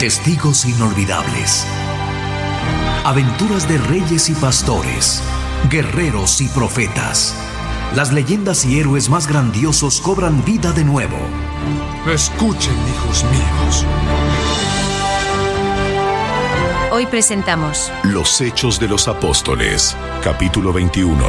Testigos inolvidables. Aventuras de reyes y pastores, guerreros y profetas. Las leyendas y héroes más grandiosos cobran vida de nuevo. Escuchen, hijos míos. Hoy presentamos Los Hechos de los Apóstoles, capítulo 21.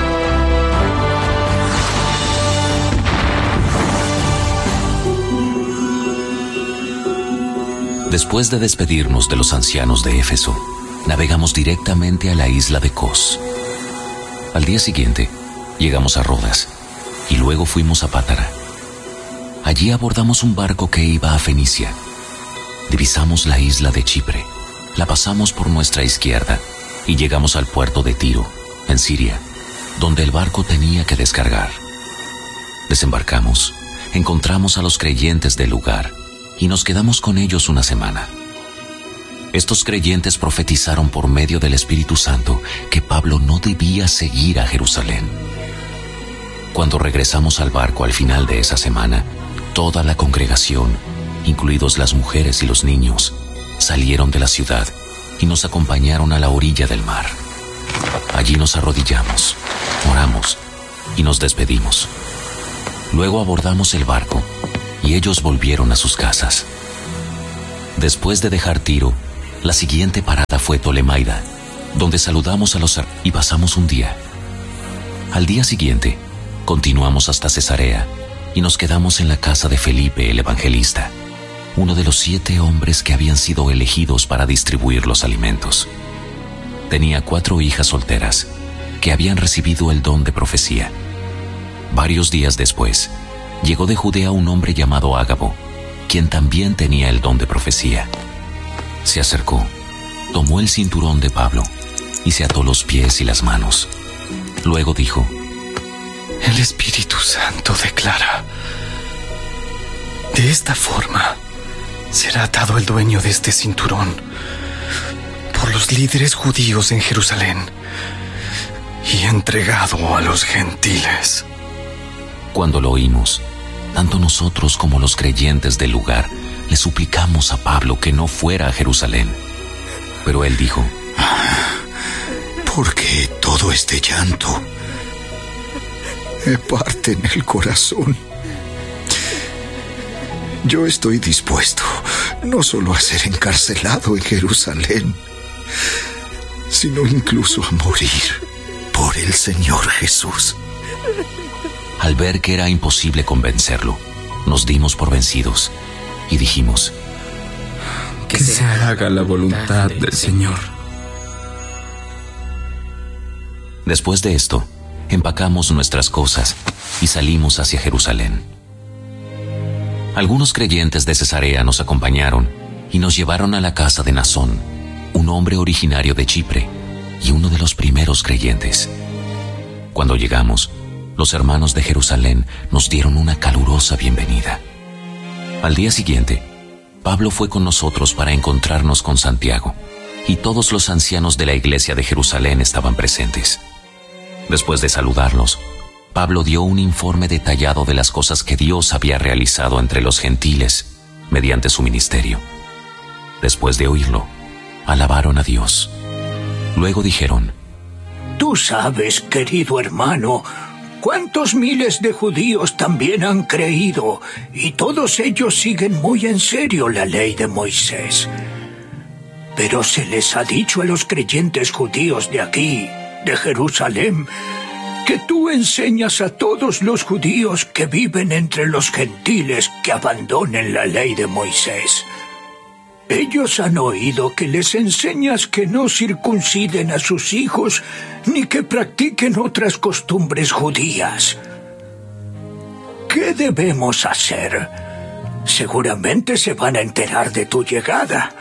Después de despedirnos de los ancianos de Éfeso, navegamos directamente a la isla de Cos. Al día siguiente, llegamos a Rodas y luego fuimos a Pátara. Allí abordamos un barco que iba a Fenicia. Divisamos la isla de Chipre, la pasamos por nuestra izquierda y llegamos al puerto de Tiro, en Siria, donde el barco tenía que descargar. Desembarcamos, encontramos a los creyentes del lugar y nos quedamos con ellos una semana. Estos creyentes profetizaron por medio del Espíritu Santo que Pablo no debía seguir a Jerusalén. Cuando regresamos al barco al final de esa semana, toda la congregación, incluidos las mujeres y los niños, salieron de la ciudad y nos acompañaron a la orilla del mar. Allí nos arrodillamos, oramos y nos despedimos. Luego abordamos el barco y ellos volvieron a sus casas. Después de dejar Tiro, la siguiente parada fue Tolemaida, donde saludamos a los y pasamos un día. Al día siguiente, continuamos hasta Cesarea y nos quedamos en la casa de Felipe el evangelista, uno de los 7 hombres que habían sido elegidos para distribuir los alimentos. Tenía 4 hijas solteras que habían recibido el don de profecía. Varios días después, llegó de Judea un hombre llamado Ágabo, quien también tenía el don de profecía. Se acercó, tomó el cinturón de Pablo y se ató los pies y las manos. Luego dijo: El Espíritu Santo declara: de esta forma será atado el dueño de este cinturón por los líderes judíos en Jerusalén y entregado a los gentiles. Cuando lo oímos, tanto nosotros como los creyentes del lugar le suplicamos a Pablo que no fuera a Jerusalén. Pero él dijo: ¿por qué todo este llanto? Me parte en el corazón. Yo estoy dispuesto no solo a ser encarcelado en Jerusalén, sino incluso a morir por el Señor Jesús. Al ver que era imposible convencerlo, nos dimos por vencidos y dijimos: que se haga la voluntad del Señor. Después de esto, empacamos nuestras cosas y salimos hacia Jerusalén. Algunos creyentes de Cesarea nos acompañaron y nos llevaron a la casa de Nasón, un hombre originario de Chipre y uno de los primeros creyentes. Cuando llegamos, los hermanos de Jerusalén nos dieron una calurosa bienvenida. Al día siguiente, Pablo fue con nosotros para encontrarnos con Santiago, y todos los ancianos de la iglesia de Jerusalén estaban presentes. Después de saludarlos, Pablo dio un informe detallado de las cosas que Dios había realizado entre los gentiles mediante su ministerio. Después de oírlo, alabaron a Dios. Luego dijeron: Tú sabes, querido hermano, cuántos miles de judíos también han creído, y todos ellos siguen muy en serio la ley de Moisés. Pero se les ha dicho a los creyentes judíos de aquí, de Jerusalén, que tú enseñas a todos los judíos que viven entre los gentiles que abandonen la ley de Moisés. Ellos han oído que les enseñas que no circunciden a sus hijos ni que practiquen otras costumbres judías. ¿Qué debemos hacer? Seguramente se van a enterar de tu llegada.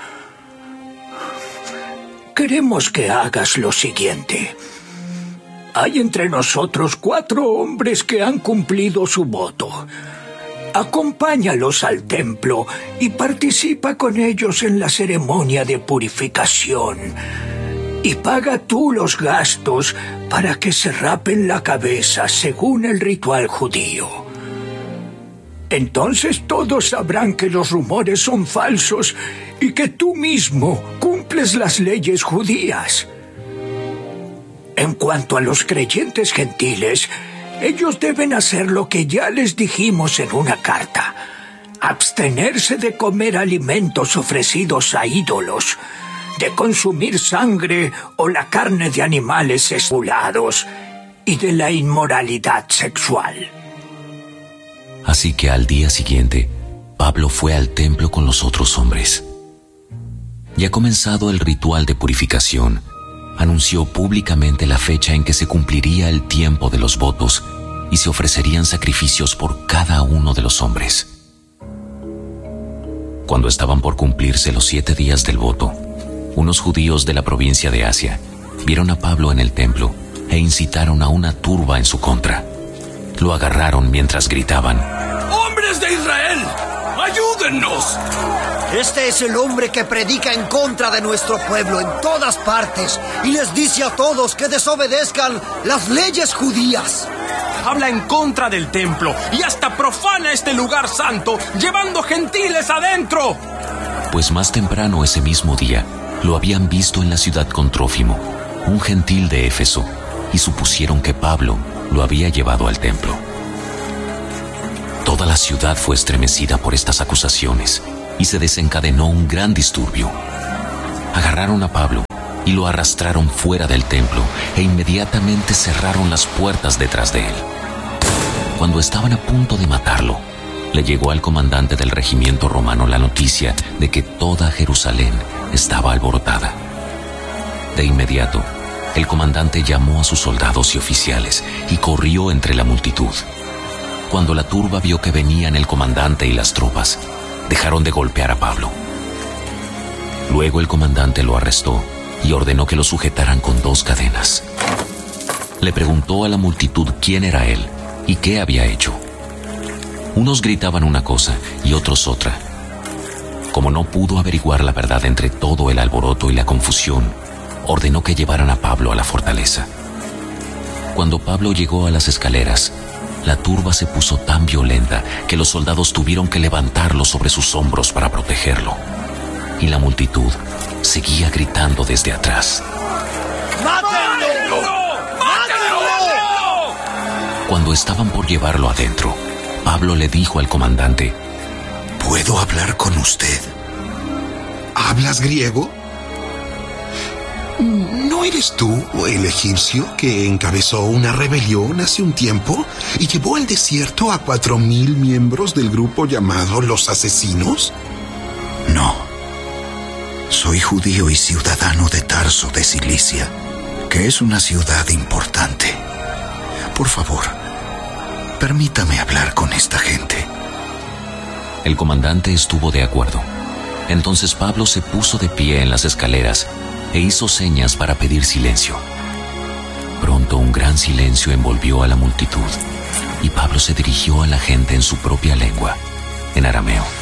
Queremos que hagas lo siguiente. Hay entre nosotros 4 hombres que han cumplido su voto. Acompáñalos al templo y participa con ellos en la ceremonia de purificación. Y paga tú los gastos para que se rapen la cabeza según el ritual judío. Entonces todos sabrán que los rumores son falsos y que tú mismo cumples las leyes judías. En cuanto a los creyentes gentiles, ellos deben hacer lo que ya les dijimos en una carta: abstenerse de comer alimentos ofrecidos a ídolos, de consumir sangre o la carne de animales esculados y de la inmoralidad sexual. Así que al día siguiente, Pablo fue al templo con los otros hombres. Ya comenzado el ritual de purificación, anunció públicamente la fecha en que se cumpliría el tiempo de los votos y se ofrecerían sacrificios por cada uno de los hombres. Cuando estaban por cumplirse los 7 días del voto, unos judíos de la provincia de Asia vieron a Pablo en el templo e incitaron a una turba en su contra. Lo agarraron mientras gritaban: ¡Hombres de Israel! ¡Ayúdennos! Este es el hombre que predica en contra de nuestro pueblo en todas partes y les dice a todos que desobedezcan las leyes judías. Habla en contra del templo y hasta profana este lugar santo, llevando gentiles adentro. Pues más temprano ese mismo día, lo habían visto en la ciudad con Trófimo, un gentil de Éfeso, y supusieron que Pablo lo había llevado al templo. Toda la ciudad fue estremecida por estas acusaciones y se desencadenó un gran disturbio. Agarraron a Pablo y lo arrastraron fuera del templo e inmediatamente cerraron las puertas detrás de él. Cuando estaban a punto de matarlo, le llegó al comandante del regimiento romano la noticia de que toda Jerusalén estaba alborotada. De inmediato, el comandante llamó a sus soldados y oficiales y corrió entre la multitud. Cuando la turba vio que venían el comandante y las tropas, dejaron de golpear a Pablo. Luego el comandante lo arrestó y ordenó que lo sujetaran con 2 cadenas. Le preguntó a la multitud quién era él y qué había hecho. Unos gritaban una cosa y otros otra. Como no pudo averiguar la verdad entre todo el alboroto y la confusión, ordenó que llevaran a Pablo a la fortaleza. Cuando Pablo llegó a las escaleras, la turba se puso tan violenta que los soldados tuvieron que levantarlo sobre sus hombros para protegerlo. Y la multitud seguía gritando desde atrás: ¡Mátenlo! ¡Mátenlo! Cuando estaban por llevarlo adentro, Pablo le dijo al comandante: ¿Puedo hablar con usted? ¿Hablas griego? ¿No eres tú el egipcio que encabezó una rebelión hace un tiempo y llevó al desierto a 4,000 miembros del grupo llamado los Asesinos? No. Soy judío y ciudadano de Tarso de Cilicia, que es una ciudad importante. Por favor, permítame hablar con esta gente. El comandante estuvo de acuerdo. Entonces Pablo se puso de pie en las escaleras e hizo señas para pedir silencio. Pronto un gran silencio envolvió a la multitud y Pablo se dirigió a la gente en su propia lengua, en arameo.